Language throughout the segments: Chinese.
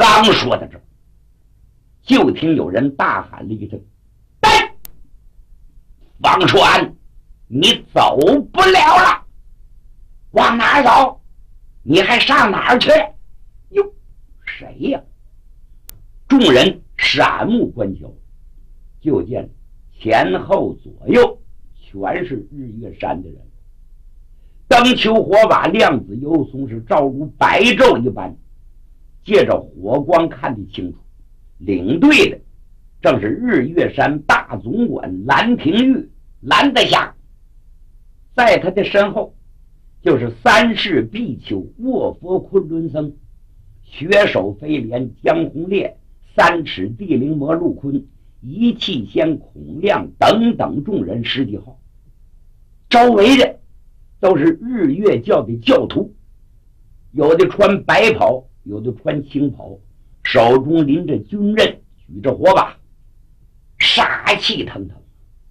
刚说到这儿，就听有人大喊了一声：“来，王川，你走不了了，往哪儿走？你还上哪儿去？”哟，谁呀？众人闪目观瞧，就见前后左右全是日月山的人，灯球火把，亮子游松，是照如白昼一般。借着火光看得清楚，领队的正是日月山大总管蓝廷玉蓝德霞，在他的身后就是三世比丘卧佛昆仑僧、雪手飞莲江红烈、三尺地灵魔陆坤、一气仙孔亮等等众人10几号，周围的都是日月教的教徒，有的穿白袍，有的穿青袍，手中拎着军刃，举着火把，杀气腾腾。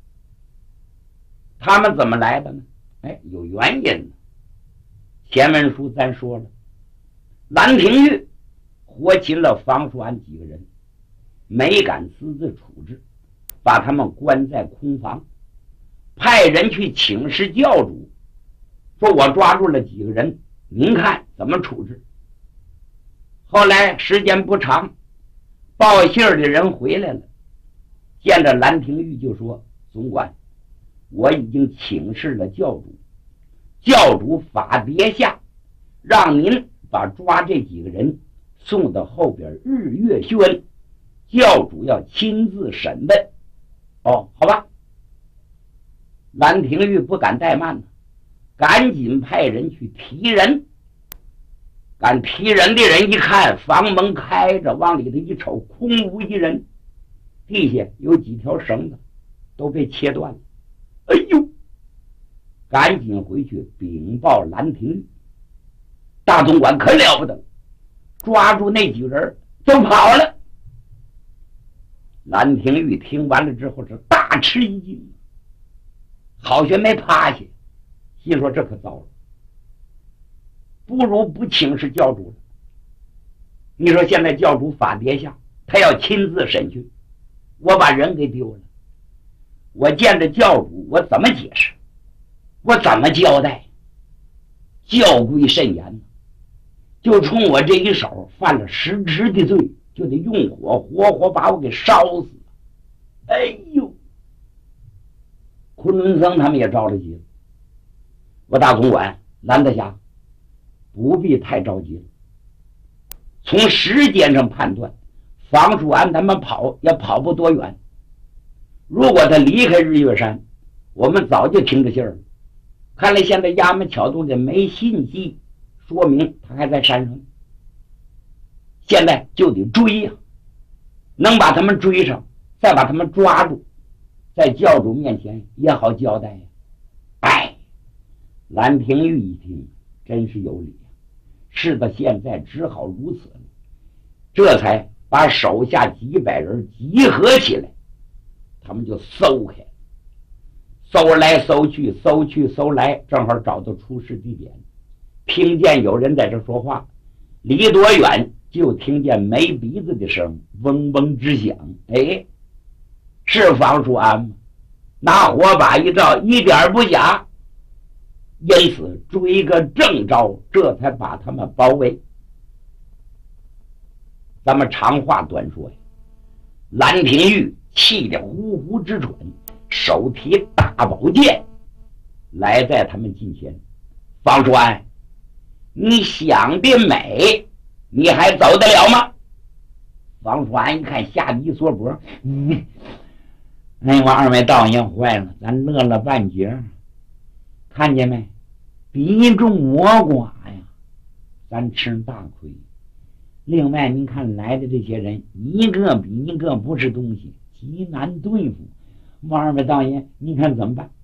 他们怎么来的呢？有原因的。前文书咱说了，蓝廷玉活擒了房叔安几个人，没敢私自处置，把他们关在空房，派人去请示教主，说我抓住了几个人，您看怎么处置。后来时间不长，报信的人回来了，见着蓝廷玉就说：“总管，我已经请示了教主，教主法别下，让您把抓这几个人送到后边日月轩，教主要亲自审问。”哦，好吧。蓝廷玉不敢怠慢，赶紧派人去提人。敢提人的人一看，房门开着，往里头一瞅，空无一人，地下有几条绳子都被切断了。哎呦！赶紧回去禀报蓝廷玉，大总管可了不得，抓住那几个人都跑了。蓝廷玉听完了之后是大吃一惊，好悬没趴下，心说这可糟了，不如不请示教主了。你说现在教主法别下，他要亲自审讯，我把人给丢了，我见着教主我怎么解释，我怎么交代？教规甚严，就冲我这一手犯了失职的罪，就得用火活活把我给烧死。哎呦！昆仑僧他们也着了急了。我大总管蓝德霞，不必太着急了。从时间上判断，房叔安他们跑也跑不多远。如果他离开日月山，我们早就听着信儿了。看来现在衙门挑动的没信息，说明他还在山上。现在就得追呀，能把他们追上，再把他们抓住，在教主面前也好交代呀。哎，蓝廷玉一听，真是有理。事到现在只好如此了，这才把手下几百人集合起来，他们就搜开，搜来搜去，搜去搜来，正好找到出事地点，听见有人在这说话，离多远就听见没鼻子的声嗡嗡直响。哎，是房叔安吗？拿火把一照，一点不假。因此追个正着，这才把他们包围。咱们长话短说呀，蓝廷玉气得呼呼直喘，手提大宝剑来在他们近前。方叔安，你想得美，你还走得了吗？方叔安一看，吓得一缩脖，我二位道爷坏了，咱乐了半截，看见没？比中我寡呀，咱吃大亏。另外您看来的这些人，一个比一个不是东西，极难对付。王二位道爷，您看怎么办？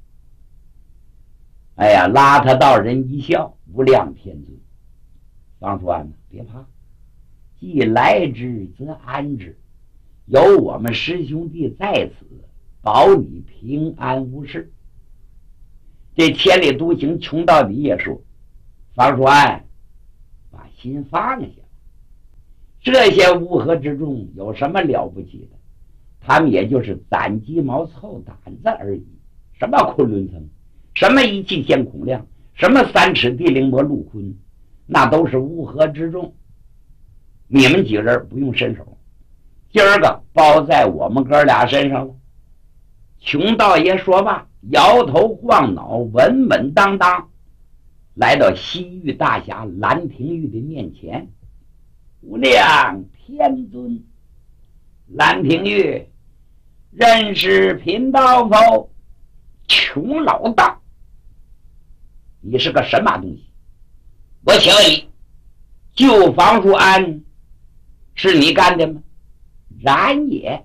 哎呀，邋遢道人一笑，无量天尊。方叔安，别怕，既来之则安之，有我们师兄弟在此，保你平安无事。这千里独行穷到底也说，方叔安，把心放下， 这些乌合之众有什么了不起的？他们也就是攒鸡毛凑胆子而已。什么昆仑僧，什么一气现孔亮，什么三尺地灵魔陆坤，那都是乌合之众。你们几个人不用伸手，今儿个包在我们哥俩身上了。穷道爷说罢，摇头晃脑，稳稳当当来到西域大侠兰亭玉的面前。无量天尊，兰亭玉认识贫道否？穷老大，你是个什么东西？我请问你，救房叔安是你干的吗？然也。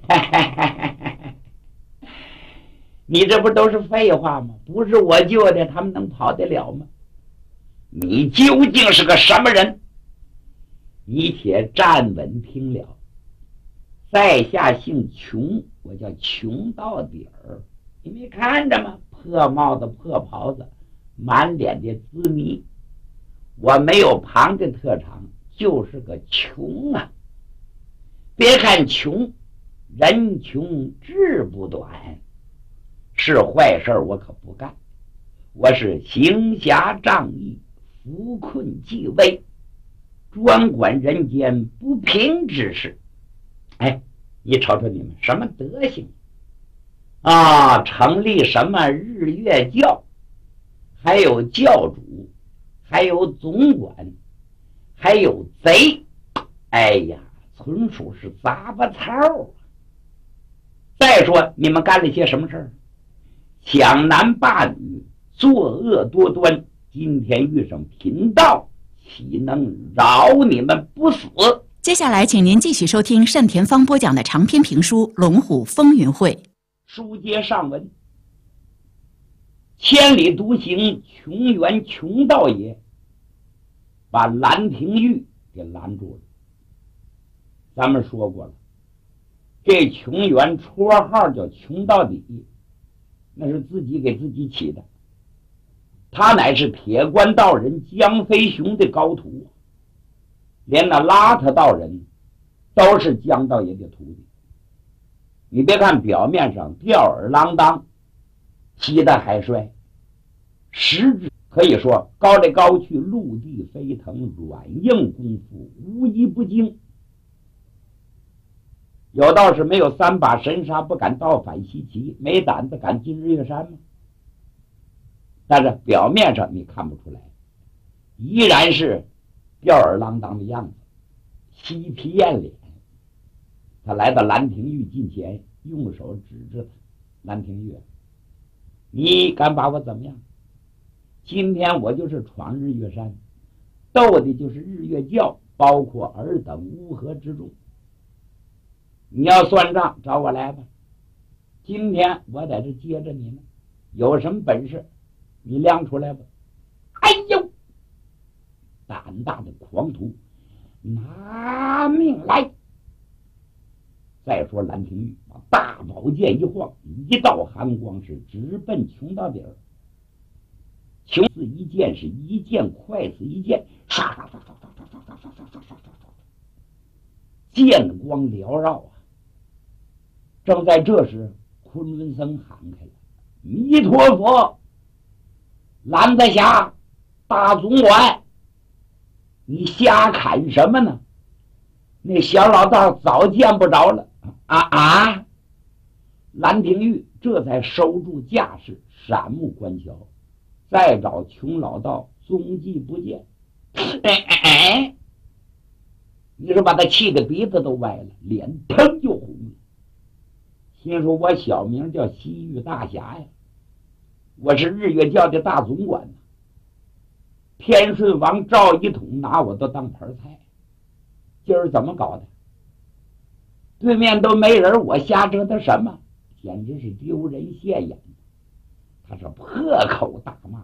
你这不都是废话吗？不是我救的，他们能跑得了吗？你究竟是个什么人？你且站稳听了，在下姓穷，我叫穷到底儿。你没看着吗？破帽子破袍子，满脸的滋迷。我没有旁的特长，就是个穷啊。别看穷，人穷志不短，是坏事我可不干。我是行侠仗义，扶困济危，专管人间不平之事。哎，你瞅瞅你们什么德行啊！成立什么日月教，还有教主，还有总管，还有贼。哎呀，纯属是杂巴操。再说你们干了些什么事儿？抢男霸女，作恶多端，今天遇上贫道，岂能饶你们不死？ 接下来请您继续收听单田芳播讲的长篇评书《龙虎风云会》。 书接上文，千里独行穷源穷道爷把兰亭玉给拦住了。咱们说过了，这穷源绰号叫穷到底，那是自己给自己起的。他乃是铁关道人江飞雄的高徒，连那邋遢道人都是江道爷的徒弟。你别看表面上吊儿郎当，骑得还帅，实质可以说高来高去，陆地飞腾，软硬功夫无一不精。有道是没有3把神杀不敢倒反西岐，没胆子敢进日月山吗？但是表面上你看不出来，依然是吊儿郎当的样子，嬉皮艳脸。他来到兰亭玉近前，用手指着他：兰亭玉，你敢把我怎么样？今天我就是闯日月山，斗的就是日月教，包括尔等乌合之众。你要算账，找我来吧。今天我在这接着你呢，有什么本事你亮出来吧。哎呦，胆大的狂徒，拿命来！再说兰亭玉把大宝剑一晃，一道寒光是直奔穷到底儿。穷似一剑，是一剑快似一剑，唰唰唰唰唰唰唰唰唰唰唰唰，剑光缭绕啊！正在这时，昆仑僧喊开了：“弥陀佛！蓝子侠，大总管，你瞎砍什么呢？那小老道早见不着了。”兰亭玉这才收住架势，闪目观瞧，再找穷老道踪迹不见。你说把他气得鼻子都歪了，脸腾就红了。心说我小名叫西域大侠呀，我是日月教的大总管呢。天顺王赵一统拿我都当盘菜，今儿怎么搞的？对面都没人，我瞎折腾什么？简直是丢人现眼。他是破口大骂。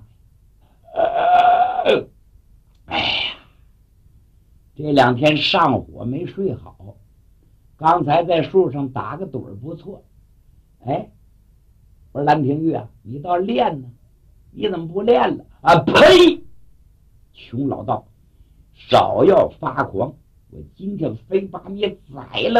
哎呀，这2天上火没睡好，刚才在树上打个盹不错。哎，我说兰亭玉啊，你倒练呢，你怎么不练了啊？呸！穷老道，少要发狂！ 我今天非把你宰了